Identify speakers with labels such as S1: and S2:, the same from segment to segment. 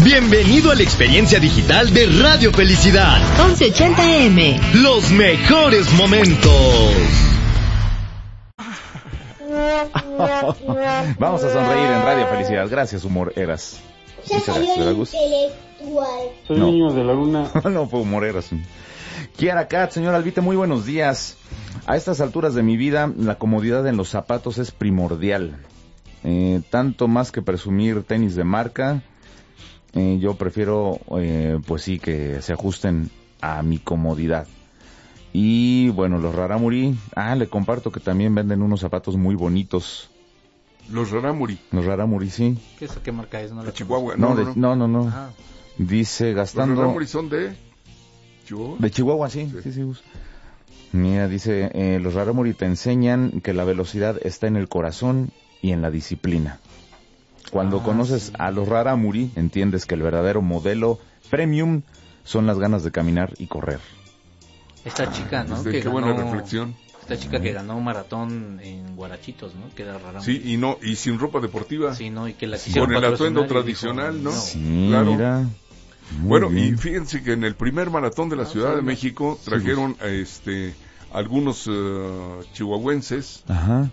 S1: Bienvenido a la experiencia digital de Radio Felicidad.
S2: 1180M.
S1: Los mejores momentos.
S3: Vamos a sonreír en Radio Felicidad. Gracias, Humor Eras. Muchas gracias, Agus.
S4: Soy niño de la luna.
S3: No fue Humor Eras. Kiara Kat, señor Albite, muy buenos días. A estas alturas de mi vida, la comodidad en los zapatos es primordial. Tanto más que presumir tenis de marca, yo prefiero, pues sí, que se ajusten a mi comodidad. Y bueno, los Raramuri, le comparto que también venden unos zapatos muy bonitos.
S5: Los Raramuri.
S3: Los Raramuri, sí.
S6: ¿Qué marca es?
S5: De Chihuahua.
S3: No.
S6: Ajá.
S3: Dice gastando.
S5: Los Raramuri son de Chihuahua.
S3: De Chihuahua, sí. Mira, dice, los Raramuri te enseñan que la velocidad está en el corazón y en la disciplina. Cuando conoces a los Raramuri, entiendes que el verdadero modelo premium son las ganas de caminar y correr.
S6: Esta chica, ¿no?
S5: Qué buena reflexión.
S6: Esta chica que ganó un maratón en Guarachitos, ¿no? Que era Raramuri.
S5: Sí, y sin ropa deportiva.
S6: Sí, ¿no? Y que la
S5: con el atuendo tradicional, ¿no?
S3: Sí,
S5: claro.
S3: Mira.
S5: Bueno,
S3: bien.
S5: Y fíjense que en el primer maratón de la Ciudad de México trajeron algunos chihuahuenses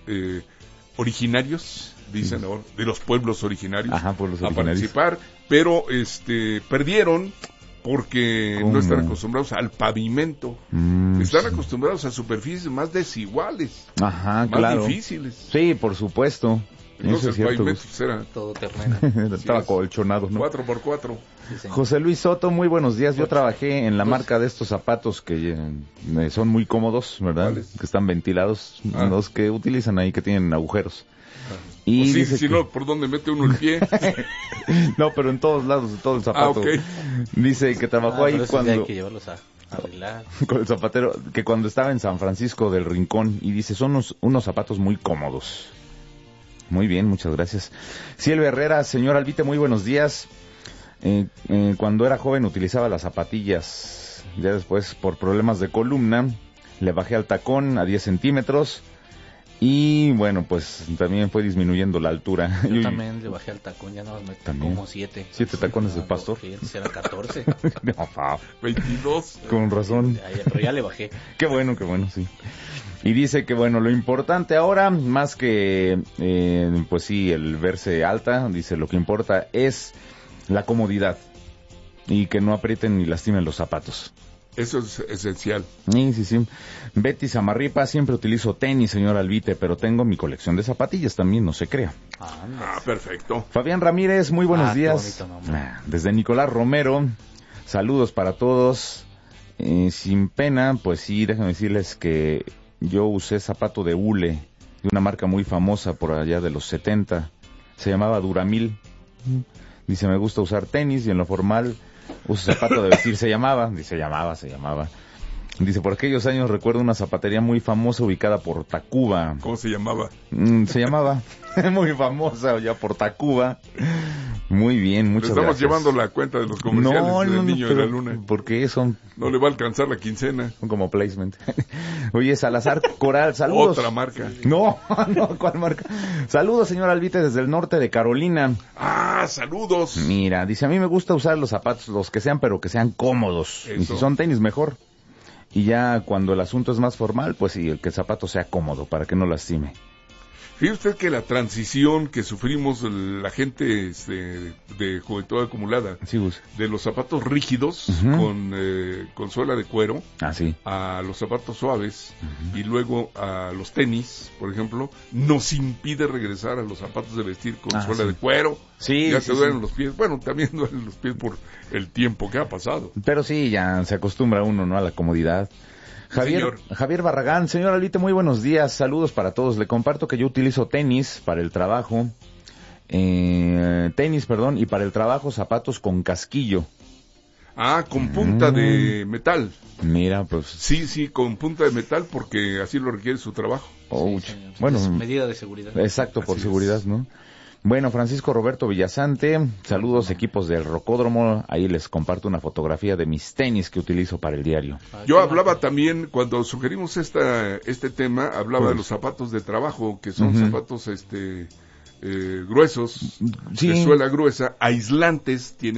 S5: originarios, dicen ahora, de los pueblos originarios,
S3: pueblos
S5: a
S3: originarios.
S5: participar, pero perdieron porque no están acostumbrados al pavimento, están acostumbrados a superficies más desiguales, más difíciles.
S3: Sí, por supuesto.
S5: Entonces el pavimento era
S6: todo terreno.
S3: Estaba colchonado, ¿no?
S5: 4x4.
S6: Sí,
S3: José Luis Soto, muy buenos días. Yo trabajé en la marca de estos zapatos que son muy cómodos, ¿verdad?
S5: ¿Cuáles?
S3: Que están ventilados, los que utilizan ahí, que tienen agujeros. Y
S5: sí,
S3: dice
S5: si no, ¿por dónde mete uno el pie?
S3: No, pero en todos lados, en todo el zapato.
S5: Okay.
S3: Dice que trabajó ahí cuando...
S6: hay que llevarlos a arreglar.
S3: Con el zapatero, que cuando estaba en San Francisco del Rincón, y dice, son unos zapatos muy cómodos. Muy bien, muchas gracias. Silvia Herrera, señor Albite, muy buenos días. Cuando era joven utilizaba las zapatillas. Ya después, por problemas de columna, le bajé al tacón a 10 centímetros. Y bueno, pues también fue disminuyendo la altura.
S6: Yo también le bajé al tacón, ya no me
S3: ¿También?
S6: como 7.
S3: 7 tacones de pastor.
S6: Sí, antes era 14.
S5: 22.
S3: Con razón.
S6: Pero ya le bajé.
S3: Qué bueno, sí. Y dice que bueno, lo importante ahora, más que, pues sí, el verse alta, dice, lo que importa es la comodidad y que no aprieten ni lastimen los zapatos.
S5: Eso es esencial.
S3: Sí. Betty Samarripa, siempre utilizo tenis, señor Albite, pero tengo mi colección de zapatillas también, no se crea.
S5: Perfecto.
S3: Fabián Ramírez, muy buenos días.
S6: Qué bonito nombre.
S3: Desde Nicolás Romero, saludos para todos. Sin pena, pues sí, déjenme decirles que yo usé zapato de hule, de una marca muy famosa por allá de los 70. Se llamaba Duramil. Dice, me gusta usar tenis y en lo formal uso zapato de vestir. Se llamaba. Dice, por aquellos años recuerdo una zapatería muy famosa ubicada por Tacuba.
S5: ¿Cómo se llamaba?
S3: Se llamaba muy famosa ya por Tacuba. Muy bien, muchas gracias.
S5: Estamos llevando la cuenta de los comerciales del Niño de la Luna.
S3: ¿Por qué son?
S5: No le va a alcanzar la quincena.
S3: Son como placement. Oye, Salazar Coral, saludos.
S5: Otra marca.
S3: No, ¿cuál marca? Saludos, señor Albite, desde el norte de Carolina.
S5: Saludos.
S3: Mira, dice, a mí me gusta usar los zapatos, los que sean, pero que sean cómodos.
S5: Eso.
S3: Y si son tenis, mejor. Y ya cuando el asunto es más formal, pues sí, que el zapato sea cómodo, para que no lastime.
S5: Fíjate usted que la transición que sufrimos la gente de juventud acumulada,
S3: Sí, Gus.
S5: de los zapatos rígidos con suela de cuero
S3: Sí.
S5: a los zapatos suaves y luego a los tenis, por ejemplo, nos impide regresar a los zapatos de vestir con suela de cuero.
S3: Sí,
S5: ya
S3: sí,
S5: te duelen
S3: sí.
S5: los pies. Bueno, también duelen los pies por el tiempo que ha pasado.
S3: Pero sí, ya se acostumbra uno, ¿no?, a la comodidad. Javier Barragán, señor Alite, muy buenos días, saludos para todos. Le comparto que yo utilizo tenis para el trabajo, y para el trabajo zapatos con casquillo.
S5: Con punta de metal.
S3: Mira, pues...
S5: Sí, con punta de metal porque así lo requiere su trabajo.
S6: Sí, bueno, es medida de seguridad.
S3: Exacto, por
S5: Así
S3: seguridad,
S5: es.
S3: ¿no? Bueno, Francisco Roberto Villasante, saludos equipos del Rocódromo, ahí les comparto una fotografía de mis tenis que utilizo para el diario.
S5: Yo hablaba también, cuando sugerimos este tema, hablaba de los zapatos de trabajo, que son zapatos gruesos,
S3: Sí.
S5: de suela gruesa, aislantes, tienen